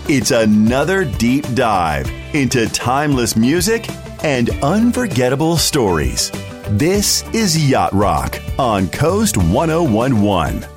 It's another deep dive into timeless music and unforgettable stories. This is Yacht Rock on Coast 1011.